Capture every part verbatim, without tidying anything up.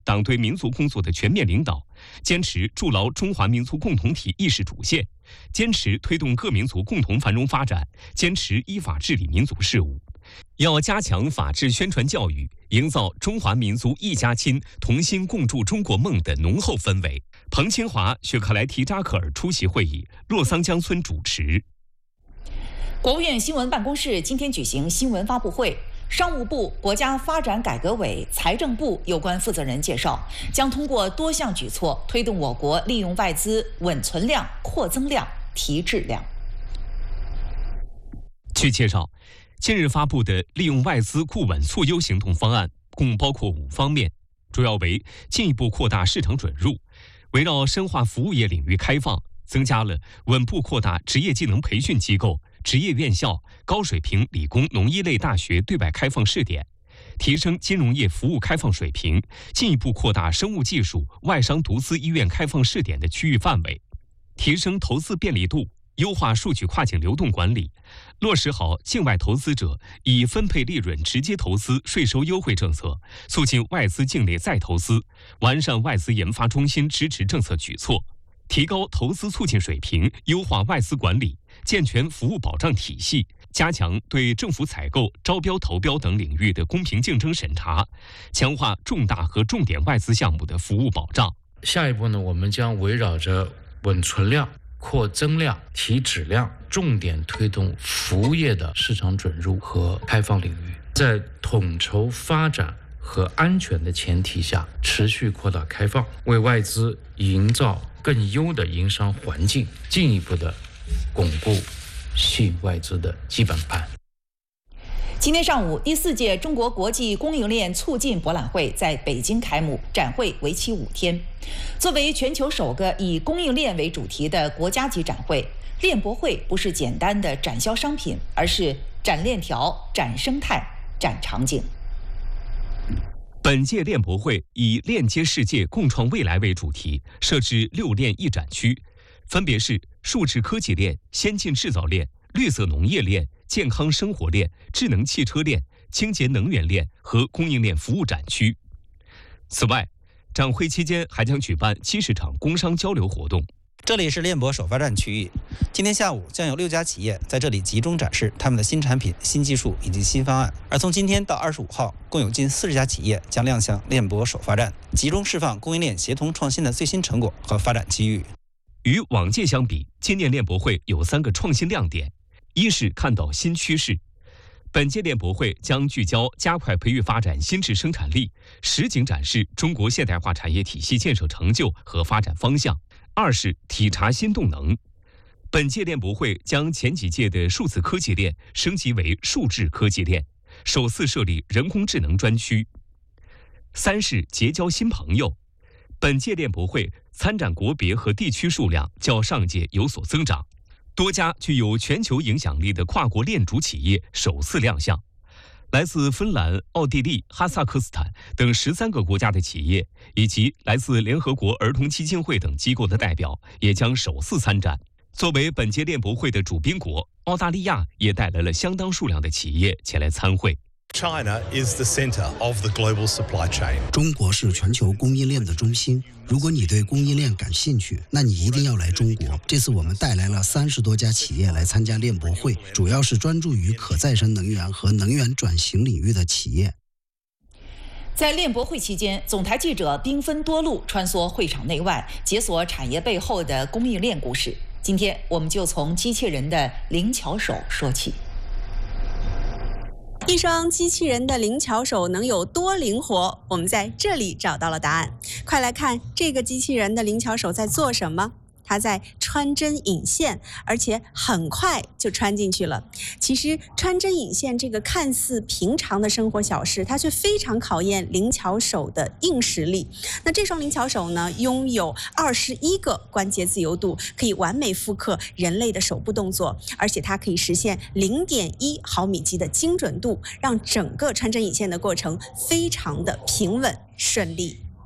党对民族工作的全面领导，坚持筑牢中华民族共同体意识主线，坚持推动各民族共同繁荣发展，坚持依法治理民族事务。要加强法治宣传教育，营造中华民族一家亲、同心共筑中国梦的浓厚氛围。彭清华、雪克莱提扎克尔出席会议，洛桑江村主持。 国务院新闻办公室今天举行新闻发布会，商务部、国家发展改革委、财政部有关负责人介绍，将通过多项举措推动我国利用外资稳存量、扩增量、提质量。 据介绍，近日发布的利用外资固稳促优行动方案共包括五方面，主要为进一步扩大市场准入，围绕深化服务业领域开放，增加了稳步扩大职业技能培训机构、职业院校、高水平理工农医类大学对外开放试点，提升金融业服务开放水平，进一步扩大生物技术外商独资医院开放试点的区域范围，提升投资便利度，优化数据跨境流动管理，落实好境外投资者以分配利润直接投资税收优惠政策，促进外资境内再投资，完善外资研发中心支持政策举措，提高投资促进水平，优化外资管理，健全服务保障体系，加强对政府采购、招标投标等领域的公平竞争审查，强化重大和重点外资项目的服务保障。 下一步呢，我们将围绕着稳存量、扩增量、提质量，重点推动服务业的市场准入和开放领域，在统筹发展和安全的前提下，持续扩大开放，为外资营造更优的营商环境，进一步的巩固吸引外资的基本盘。 今天上午，第四届中国国际供应链促进博览会在北京开幕，展会为期五天。作为全球首个以供应链为主题的国家级展会，链博会不是简单的展销商品，而是展链条、展生态、展场景。 本届链博会以链接世界、共创未来为主题，设置六链一展区，分别是数字科技链、先进制造链、绿色农业链、健康生活链、智能汽车链、清洁能源链和供应链服务展区。此外，展会期间还将举办七十场工商交流活动。 这里是链博首发站区域，今天下午将有六家企业在这里集中展示他们的新产品、新技术以及新方案。而从今天到二十五号，共有近四十家企业将亮相链博首发站，集中释放供应链协同创新的最新成果和发展机遇。 与往届相比，今年链博会有三个创新亮点：一是看到新趋势。本届链博会将聚焦加快培育发展新质生产力，实景展示中国现代化产业体系建设成就和发展方向。二是体察新动能。本届链博会将前几届的数字科技链升级为数智科技链，首次设立人工智能专区。三是结交新朋友。本届链博会参展国别和地区数量较上届有所增长，多家具有全球影响力的跨国链主企业首次亮相。来自芬兰、奥地利、哈萨克斯坦等十三个国家的企业，以及来自联合国儿童基金会等机构的代表，也将首次参展。作为本届链博会的主宾国，澳大利亚也带来了相当数量的企业前来参会。 China is the center of the global supply chain. 中国是全球供应链的中心。如果你对供应链感兴趣，那你一定要来中国。这次我们带来了三十多家企业来参加链博会，主要是专注于可再生能源和能源转型领域的企业。 在链博会期间，总台记者兵分多路穿梭会场内外，解锁产业背后的供应链故事。今天我们就从机器人的灵巧手说起。 一双机器人的灵巧手能有多灵活？我们在这里找到了答案。快来看这个机器人的灵巧手在做什么。它在穿针引线，而且很快就穿进去了。其实穿针引线这个看似平常的生活小事，它却非常考验灵巧手的硬实力。那这双灵巧手呢，拥有二十一个关节自由度，可以完美复刻人类的手部动作，而且它可以实现零点一毫米级的精准度，让整个穿针引线的过程非常的平稳顺利。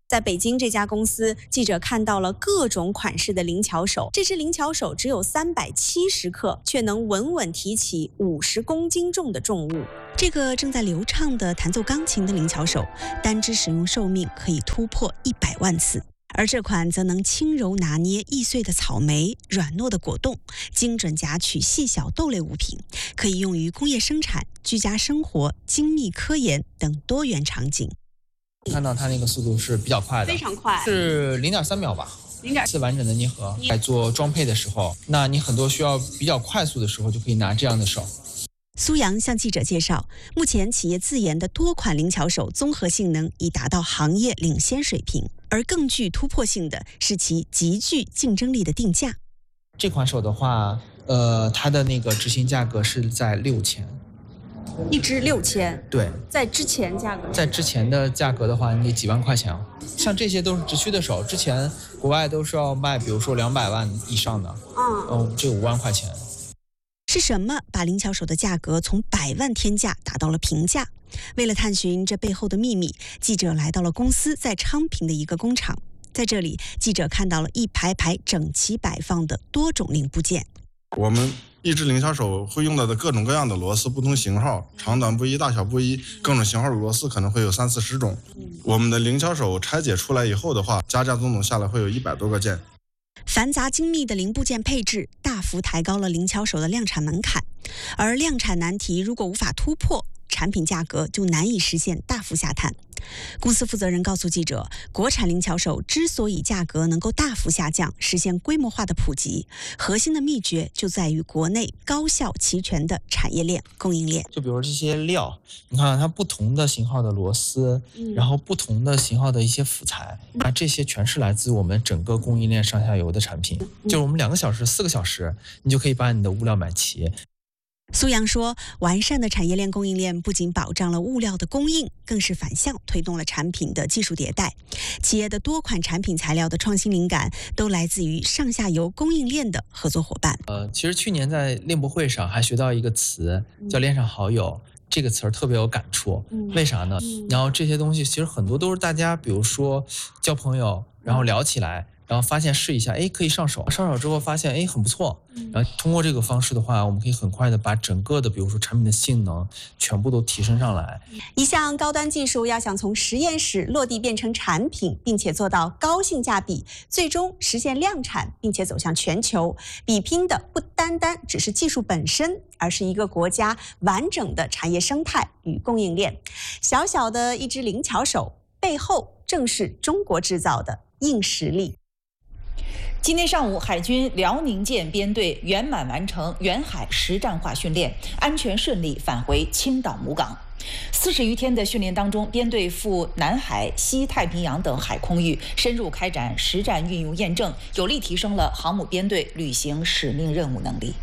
在北京这家公司，记者看到了各种款式的灵巧手。这只灵巧手只有三百七十克，却能稳稳提起五十公斤重的重物。这个正在流畅地弹奏钢琴的灵巧手，单只使用寿命可以突破一百万次。而这款则能轻柔拿捏易碎的草莓、软糯的果冻，精准夹取细小豆类物品，可以用于工业生产、居家生活、精密科研等多元场景。 看到它那个速度是比较快的， 非常快， 是零点三秒吧。零点四完整的捏合，在做装配的时候，那你很多需要比较快速的时候，就可以拿这样的手。 苏阳向记者介绍，目前企业自研的多款灵巧手综合性能已达到行业领先水平，而更具突破性的是其极具竞争力的定价。 这款手的话，呃，它的那个执行价格是在六千。 一支六千， 对， 在之前价格， 在之前的价格的话，你得几万块钱哦。像这些都是直驱的手，之前国外都是要卖，比如说两百万以上的，嗯，哦，这五万块钱。 是什么把灵巧手的价格从百万天价打到了平价？为了探寻这背后的秘密，记者来到了公司在昌平的一个工厂。在这里，记者看到了一排排整齐摆放的多种零部件。 我们一只灵巧手会用到的各种各样的螺丝，不同型号，长短不一，大小不一，各种型号的螺丝可能会有三四十种。我们的灵巧手拆解出来以后的话，加加总总下来会有一百多个件。 繁杂精密的零部件配置大幅抬高了灵巧手的量产门槛，而量产难题如果无法突破，产品价格就难以实现大幅下探。公司负责人告诉记者，国产灵巧手之所以价格能够大幅下降，实现规模化的普及，核心的秘诀就在于国内高效齐全的产业链供应链。 就比如这些料，你看它不同的型号的螺丝，嗯、然后不同的型号的一些辅材，那、嗯、这些全是来自我们整个供应链上下游的产品。嗯、就是我们两个小时、四个小时，你就可以把你的物料买齐。 苏阳说，完善的产业链供应链不仅保障了物料的供应，更是反向推动了产品的技术迭代。企业的多款产品材料的创新灵感都来自于上下游供应链的合作伙伴。 呃，其实去年在链博会上还学到一个词，叫链上好友。嗯，这个词儿特别有感触，为啥呢？然后这些东西其实很多都是大家，比如说交朋友，然后聊起来。然后发现试一下，哎，可以上手。上手之后发现，哎，很不错。然后通过这个方式的话，我们可以很快的把整个的，比如说产品的性能，全部都提升上来。 一项高端技术要想从实验室落地变成产品，并且做到高性价比，最终实现量产，并且走向全球，比拼的不单单只是技术本身，而是一个国家完整的产业生态与供应链。小小的一只灵巧手，背后正是中国制造的硬实力。 今天上午，海军辽宁舰编队圆满完成远海实战化训练，安全顺利返回青岛母港。四十余天的训练当中，编队赴南海、西太平洋等海空域，深入开展实战运用验证，有力提升了航母编队履行使命任务能力。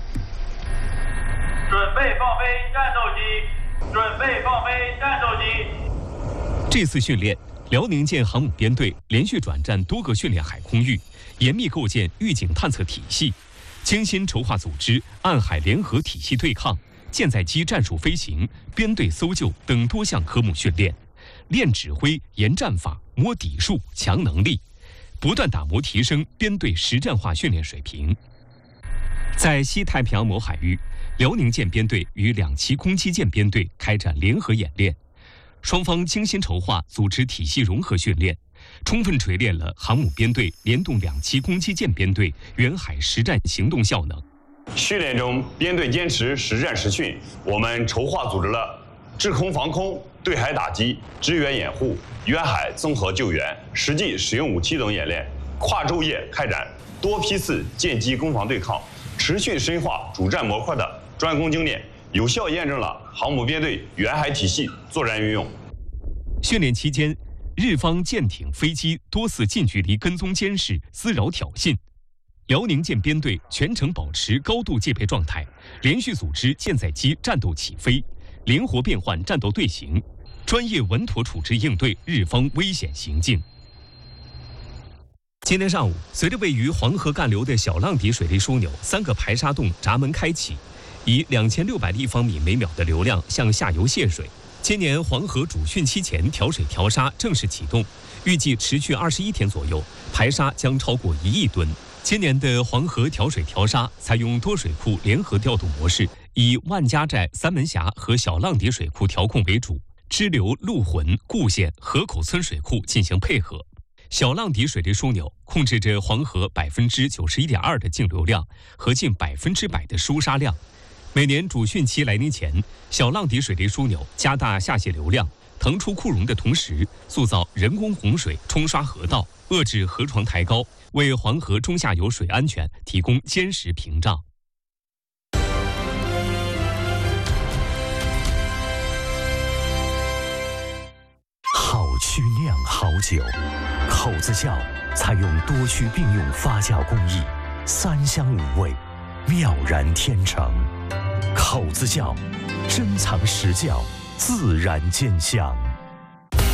准备放飞战斗机！准备放飞战斗机！ 这次训练，辽宁舰航母编队连续转战多个训练海空域，严密构建预警探测体系，精心筹划组织暗海联合体系对抗、舰载机战术飞行、编队搜救等多项科目训练，练指挥、研战法、摸底数、强能力，不断打磨提升编队实战化训练水平。在西太平洋某海域，辽宁舰编队与两栖攻击舰编队开展联合演练，双方精心筹划组织体系融合训练，充分锤炼了航母编队联动两栖攻击舰编队远海实战行动效能。 训练中，编队坚持实战实训，我们筹划组织了制空防空、对海打击、支援掩护、远海综合救援、实际使用武器等演练，跨昼夜开展多批次舰机攻防对抗，持续深化主战模块的专攻精炼，有效验证了航母编队远海体系作战运用。 训练期间，日方舰艇、飞机多次近距离跟踪监视、滋扰挑衅，辽宁舰编队全程保持高度戒备状态，连续组织舰载机战斗起飞，灵活变换战斗队形，专业稳妥处置应对日方危险行径。今天上午，随着位于黄河干流的小浪底水利枢纽三个排沙洞闸门开启，以两千六百立方米每秒的流量向下游泄水， 今年黄河主汛期前调水调沙正式启动，预计持续二十一天左右，排沙将超过一亿吨。今年的黄河调水调沙采用多水库联合调度模式，以万家寨、三门峡和小浪底水库调控为主，支流陆浑、固县、河口村水库进行配合。小浪底水利枢纽控制着黄河百分之九十一点二的净流量和近百分之百的输沙量。每年主汛期来临前，小浪底水利枢纽加大下泄流量，腾出库容的同时，塑造人工洪水冲刷河道，遏制河床抬高，为黄河中下游水安全提供坚实屏障。 好曲酿好酒，口子窖采用多区并用发酵工艺，三香五味，妙然天成。口子窖珍藏实窖，自然兼香。